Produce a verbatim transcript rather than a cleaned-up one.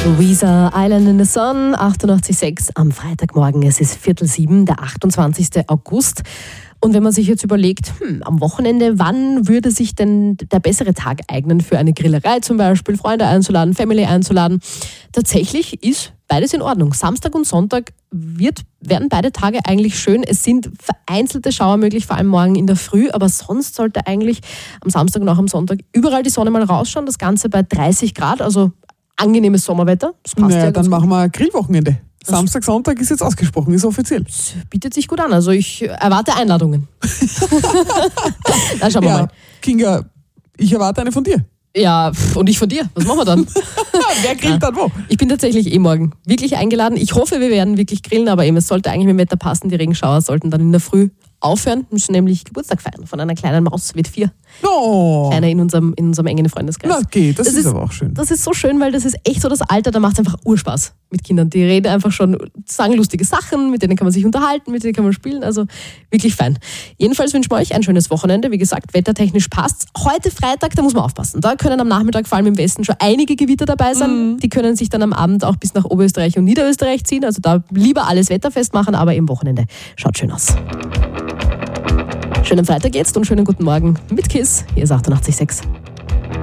Weezer, Island in the Sun, achtundachtzig Komma sechs am Freitagmorgen. Es ist Viertel sieben, der achtundzwanzigsten August. Und wenn man sich jetzt überlegt, hm, am Wochenende, wann würde sich denn der bessere Tag eignen für eine Grillerei zum Beispiel, Freunde einzuladen, Family einzuladen? Tatsächlich ist beides in Ordnung. Samstag und Sonntag wird, werden beide Tage eigentlich schön. Es sind vereinzelte Schauer möglich, vor allem morgen in der Früh, aber sonst sollte eigentlich am Samstag und auch am Sonntag überall die Sonne mal rausschauen. Das Ganze bei dreißig Grad, also angenehmes Sommerwetter. Das passt naja, ja dann gut. machen wir ein Grillwochenende. Samstag, Sonntag ist jetzt ausgesprochen, ist offiziell. Das bietet sich gut an. Also ich erwarte Einladungen. Na, schauen wir Ja, mal. Kinga, ich erwarte eine von dir. Ja, pf, und ich von dir. Was machen wir dann? Wer grillt dann wo? Ich bin tatsächlich eh morgen wirklich eingeladen. Ich hoffe, wir werden wirklich grillen, aber eben, es sollte eigentlich mit dem Wetter passen. Die Regenschauer sollten dann in der Früh aufhören. Wir müssen nämlich Geburtstag feiern von einer kleinen Maus, wird vier. No. Eine in unserem, in unserem engen Freundeskreis. Na geht, das, Das ist, ist- aber auch schön. Das ist so schön, weil das ist echt so das Alter, da macht es einfach Urspaß mit Kindern. Die reden einfach schon, sagen lustige Sachen, mit denen kann man sich unterhalten, mit denen kann man spielen, also wirklich fein. Jedenfalls wünschen wir euch ein schönes Wochenende. Wie gesagt, wettertechnisch passt. Heute Freitag, da muss man aufpassen. Da können am Nachmittag, vor allem im Westen, schon einige Gewitter dabei sein. Mhm. Die können sich dann am Abend auch bis nach Oberösterreich und Niederösterreich ziehen. Also da lieber alles wetterfest machen, aber im Wochenende schaut schön aus. Schönen Freitag jetzt und schönen guten Morgen mit Kiss. Hier ist achtundachtzig Komma sechs.